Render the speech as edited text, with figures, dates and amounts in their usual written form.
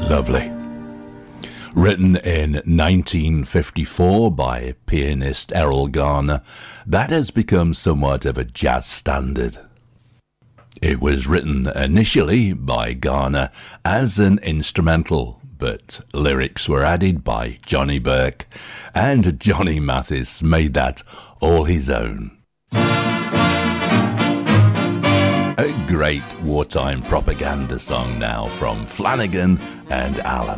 Lovely. Written in 1954 by pianist Errol Garner, that has become somewhat of a jazz standard. It was written initially by Garner as an instrumental, but lyrics were added by Johnny Burke, and Johnny Mathis made that all his own. A great wartime propaganda song now from Flanagan and Allen.